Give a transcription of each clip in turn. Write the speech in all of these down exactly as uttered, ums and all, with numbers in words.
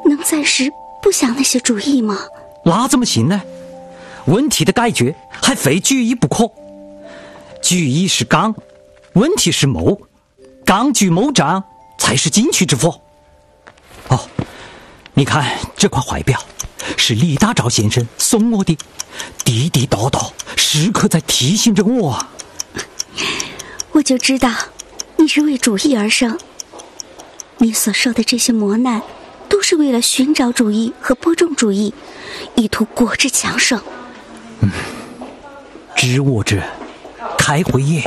能暂时不想那些主意吗？ 那怎么行呢？问题的解决还非举一不可。举一是纲，问题是谋，纲举谋章才是进取之法。哦，你看这块怀表是李大钊先生送我的，地地道道，时刻在提醒着我啊。 我就知道你是为主义而生，你所受的这些磨难都是为了寻找主义和播种主义，以图国之强盛。 嗯，知我者开会也。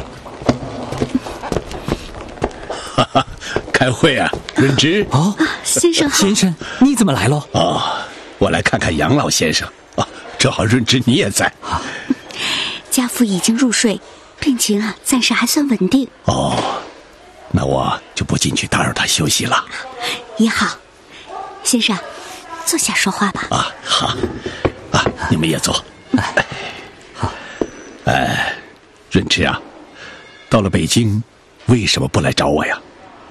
哈哈，开会啊，润之。 哦， 啊，先生好。 先生，你怎么来了？ 哦，我来看看杨老先生。啊，正好润之你也在。 啊， 家父已经入睡，病情啊暂时还算稳定。 哦，那我就不进去打扰他休息了。 也好，先生，坐下说话吧。 啊，好。啊，你们也坐。 哎，好。 哎，润之啊，到了北京，为什么不来找我呀？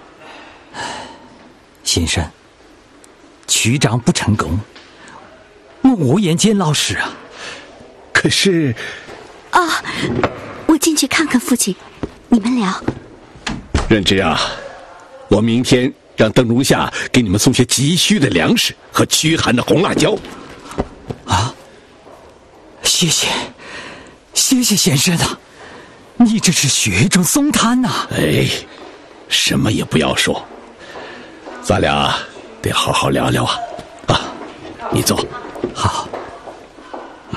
先生，曲章不成功，我无颜见老师啊。 可是， 啊，我进去看看父亲，你们聊。 润之啊，我明天让邓中夏给你们送些急需的粮食和驱寒的红辣椒。 啊，谢谢，谢谢先生啊，你这是雪中送炭呐、啊！ 哎，什么也不要说，咱俩得好好聊聊啊！啊，你坐。 好。 嗯，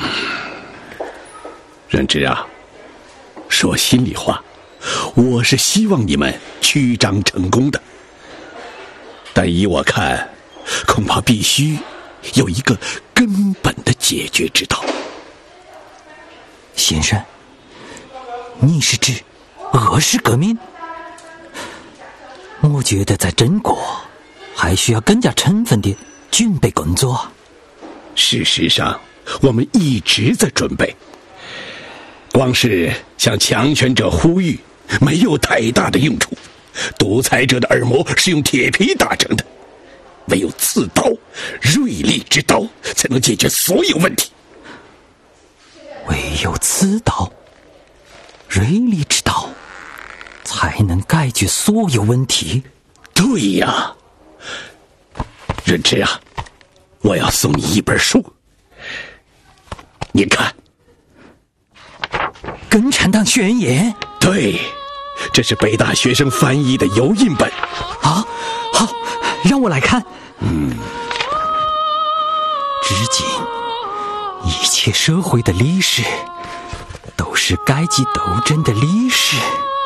润之啊，说心里话，我是希望你们曲章成功的，但依我看，恐怕必须有一个根本的解决之道。 先生，你是指俄式革命？我觉得在中国还需要更加充分的准备工作。 事实上，我们一直在准备，光是向强权者呼吁没有太大的用处，独裁者的耳膜是用铁皮打成的，唯有刺刀，锐利之刀才能解决所有问题。 唯有刺刀，锐利之刀才能解决所有问题。 对呀，润之啊，我要送你一本书，你看， 共产党宣言。 对，这是北大学生翻译的油印本。 啊，好，让我来看。 嗯， 至今一切社会的历史都是阶级斗争的历史。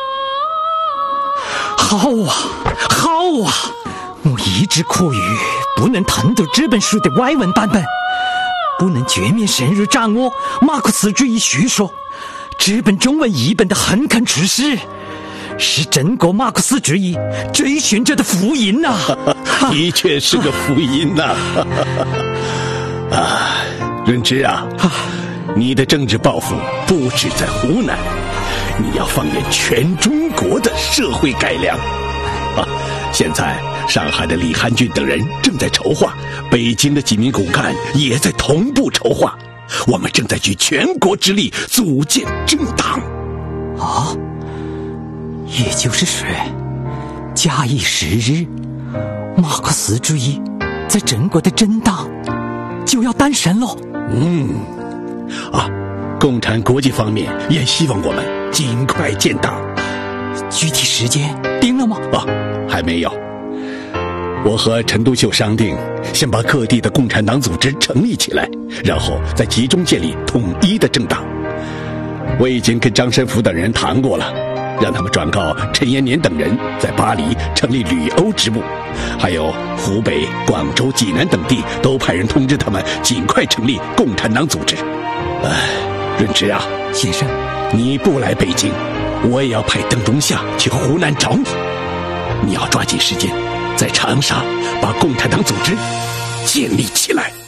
好啊，好啊！我一直苦于不能通读这本书的外文版本，不能全面深入掌握马克思主义叙说。这本中文译本的横空出世，是中国马克思主义追寻者的福音呐、 啊！的确是个福音呐、啊！啊，润之啊，你的政治抱负不止在湖南，你要放眼全中国的社会改良。啊，现在上海的李汉俊等人正在筹划，北京的几名骨干也在同步筹划，我们正在举全国之力组建政党。 啊，也就是说，假以时日，马克思主义在中国的政党就要诞生了。 嗯，啊，共产国际方面也希望我们尽快建党。 具体时间定了吗？ 啊，还没有。我和陈独秀商定，先把各地的共产党组织成立起来，然后再集中建立统一的政党。我已经跟张申府等人谈过了，让他们转告陈延年等人在巴黎成立旅欧支部，还有湖北、广州、济南等地都派人通知他们尽快成立共产党组织。哎，润之啊， 先生， 你不来北京，我也要派邓中夏去湖南找你。你要抓紧时间，在长沙把共产党组织建立起来。